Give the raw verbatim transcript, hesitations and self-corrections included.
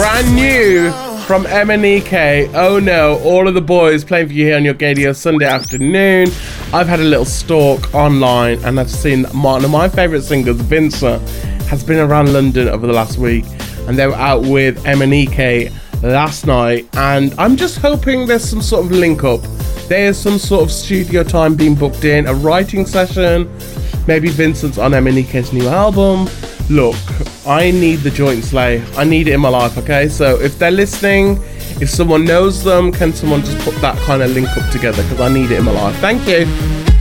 Brand new from M N E K. Oh no, all of the boys playing for you here on your Gaydio Sunday afternoon. I've had a little stalk online and I've seen one of my favourite singers, Vincent, has been around London over the last week, and they were out with M N E K last night, and I'm just hoping there's some sort of link up. There's some sort of studio time being booked in, a writing session, maybe Vincent's on M N E K's new album. Look, I need the joint slay. I need it in my life, okay? So if they're listening, if someone knows them, can someone just put that kind of link up together? Because I need it in my life. Thank you.